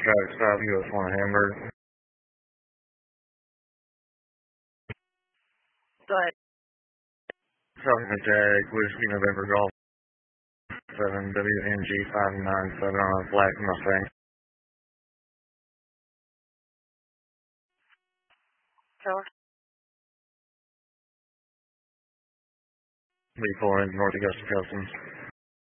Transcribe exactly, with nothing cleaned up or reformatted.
traffic stop, U S one Hamburg. Go ahead. Sergeant Jag, Whiskey November Golf seven W N G five nine seven on a black Mustang. Tower. B four in North Augusta Customs.